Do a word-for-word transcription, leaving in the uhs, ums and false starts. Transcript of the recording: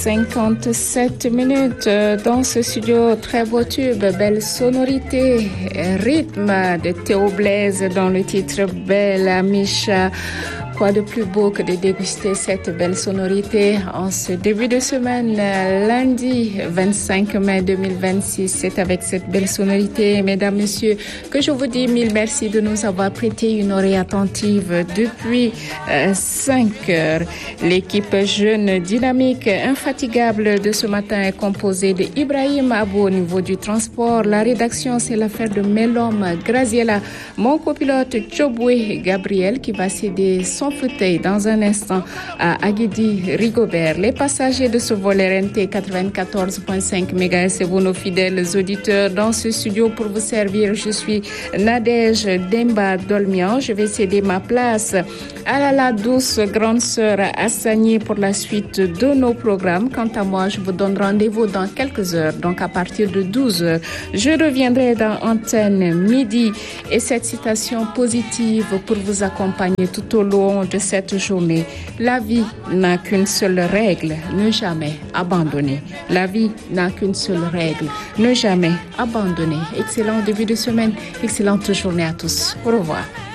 cinquante-sept minutes dans ce studio, très beau tube, belle sonorité, rythme de Théo Blaise dans le titre Belle Amicha. Quoi de plus beau que de déguster cette belle sonorité en ce début de semaine, lundi vingt-cinq mai deux mille vingt-six. C'est avec cette belle sonorité, mesdames, messieurs, que je vous dis mille merci de nous avoir prêté une oreille attentive depuis euh, cinq heures. L'équipe jeune, dynamique, infatigable de ce matin est composée de Ibrahim Abou au niveau du transport. La rédaction, c'est l'affaire de Melom Graziella, mon copilote Choboué Gabriel qui va céder son fauteuil dans un instant à Aguidi Rigobert. Les passagers de ce vol R N T quatre-vingt-quatorze virgule cinq mégahertz, c'est vous nos fidèles auditeurs dans ce studio pour vous servir. Je suis Nadège Demba Dolmian. Je vais céder ma place à la, la douce grande sœur Assani pour la suite de nos programmes. Quant à moi, je vous donne rendez-vous dans quelques heures, donc à partir de douze heures. Je reviendrai dans Antenne Midi et cette citation positive pour vous accompagner tout au long de cette journée. La vie n'a qu'une seule règle, ne jamais abandonner. La vie n'a qu'une seule règle, ne jamais abandonner. Excellent début de semaine, excellente journée à tous. Au revoir.